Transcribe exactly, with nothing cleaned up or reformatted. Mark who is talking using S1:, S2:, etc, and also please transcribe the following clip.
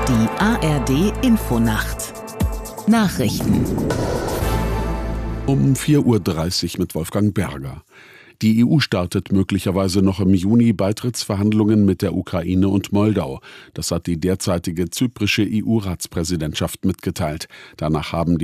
S1: Die A R D Infonacht Nachrichten
S2: Um vier Uhr dreißig mit Wolfgang Berger. Die E U startet möglicherweise noch im Juni Beitrittsverhandlungen mit der Ukraine und Moldau. Das hat die derzeitige zyprische E U-Ratspräsidentschaft mitgeteilt. Danach haben